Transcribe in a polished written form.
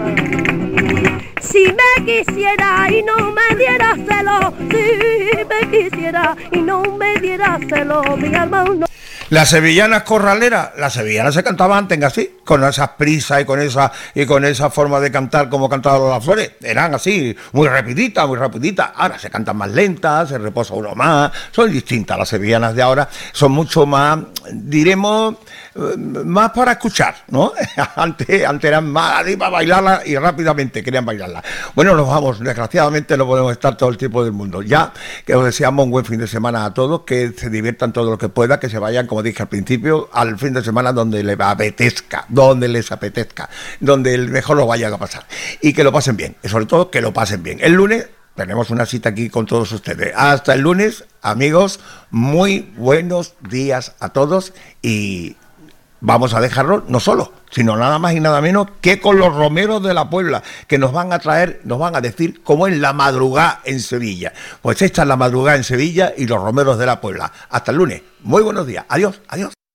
Si me quisiera y no me diera celo, si me quisiera y no me diera celo, mi alma no. Las sevillanas corraleras, las sevillanas se cantaban antes así, con esas prisas y con esa forma de cantar como cantaban Lola Flores. Eran así, muy rapiditas, muy rapiditas. Ahora se cantan más lentas, se reposa uno más. Son distintas las sevillanas de ahora, son mucho más, diremos, más para escuchar, ¿no? Antes eran más para bailarla y rápidamente querían bailarla. Bueno, nos vamos, desgraciadamente no podemos estar todo el tiempo del mundo. Ya que os deseamos un buen fin de semana a todos, que se diviertan todo lo que pueda, que se vayan, como dije al principio, al fin de semana donde les apetezca, donde mejor lo vayan a pasar. Y que lo pasen bien, y sobre todo que lo pasen bien. El lunes tenemos una cita aquí con todos ustedes. Hasta el lunes, amigos, muy buenos días a todos y vamos a dejarlo no solo, sino nada más y nada menos que con los romeros de la Puebla, que nos van a traer, nos van a decir cómo es la madrugada en Sevilla. Pues esta es la madrugada en Sevilla y los romeros de la Puebla. Hasta el lunes. Muy buenos días. Adiós, adiós.